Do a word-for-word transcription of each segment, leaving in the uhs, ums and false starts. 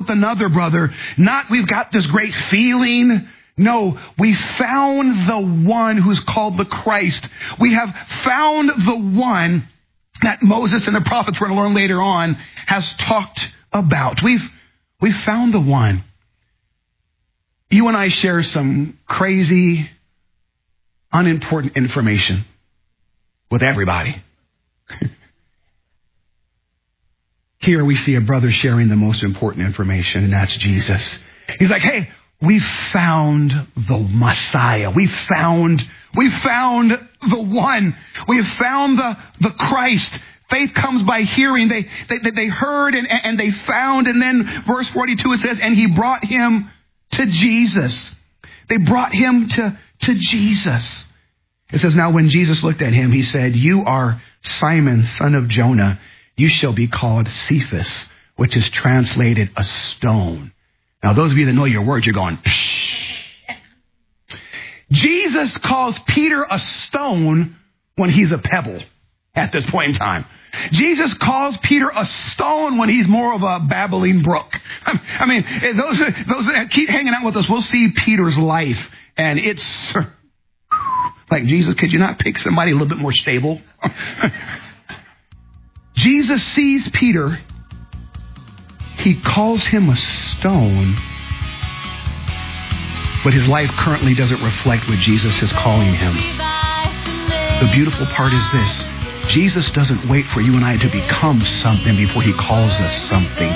with another brother. Not we've got this great feeling. No, we found the one who's called the Christ. We have found the one that Moses and the prophets, we're going to learn later on, has talked about. We've, we've found the one. You and I share some crazy, unimportant information with everybody. Here we see a brother sharing the most important information, and that's Jesus. He's like, hey, we found the Messiah. We found, we found the one. We have found the, the Christ. Faith comes by hearing. They, they, they heard and, and they found. And then verse forty-two, it says, and he brought him to Jesus. They brought him to, to Jesus. It says, now when Jesus looked at him, he said, you are Simon, son of Jonah. You shall be called Cephas, which is translated a stone. Now, those of you that know your words, you're going, psh. Jesus calls Peter a stone when he's a pebble at this point in time. Jesus calls Peter a stone when he's more of a babbling brook. I mean, those, those that keep hanging out with us, we'll see Peter's life, and it's like, Jesus, could you not pick somebody a little bit more stable? Jesus sees Peter. He calls him a stone, but his life currently doesn't reflect what Jesus is calling him. The beautiful part is this. Jesus doesn't wait for you and I to become something before he calls us something.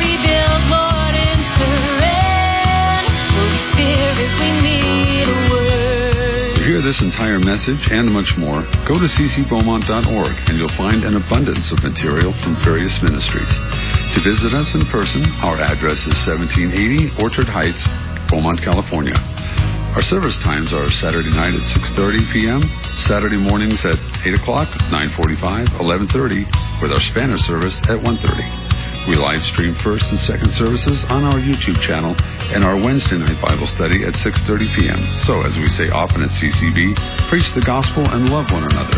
To hear this entire message and much more, go to c c beaumont dot org and you'll find an abundance of material from various ministries. To visit us in person, our address is seventeen eighty Orchard Heights, Beaumont, California. Our service times are Saturday night at six thirty p.m., Saturday mornings at eight o'clock, nine forty-five, eleven thirty, with our Spanish service at one thirty. We live stream first and second services on our YouTube channel and our Wednesday night Bible study at six thirty p.m. So, as we say often at C C B, preach the gospel and love one another.